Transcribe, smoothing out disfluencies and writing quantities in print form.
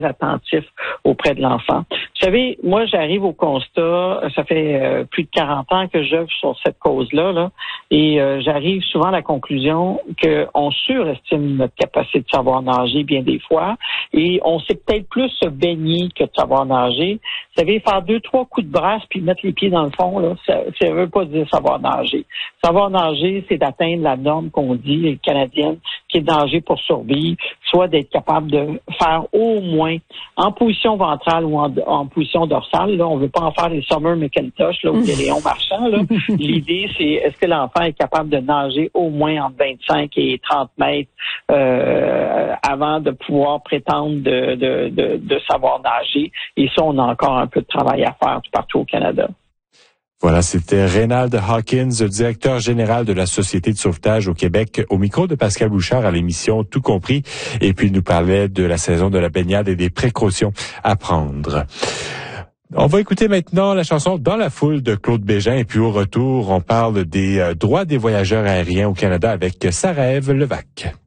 attentif auprès de l'enfant. Vous savez, moi, j'arrive au constat, ça fait plus de 40 ans que j'œuvre sur cette cause-là, et j'arrive souvent à la conclusion qu'on surestime notre capacité de savoir nager bien des fois, et on sait peut-être plus se baigner que de savoir nager. Vous savez, faire 2-3 coups de brasse puis mettre les pieds dans le fond, là, ça veut pas dire savoir nager. Savoir nager, c'est d'atteindre la norme qu'on dit canadienne, qui est nager pour survivre, soit d'être capable de faire au moins en position ventrale ou en position dorsale. Là, on veut pas en faire les Summer McIntosh, là, où il y a les onds marchands. Là. L'idée, c'est est-ce que l'enfant est capable de nager au moins entre 25 et 30 mètres avant de pouvoir prétendre de savoir nager. Et ça, on a encore un peu de travail à faire partout au Canada. Voilà, c'était Reynald Hawkins, directeur général de la Société de sauvetage au Québec, au micro de Pascal Bouchard à l'émission Tout compris. Et puis, il nous parlait de la saison de la baignade et des précautions à prendre. On va écouter maintenant la chanson Dans la foule de Claude Bégin. Et puis, au retour, on parle des droits des voyageurs aériens au Canada avec Sarah-Ève Levac.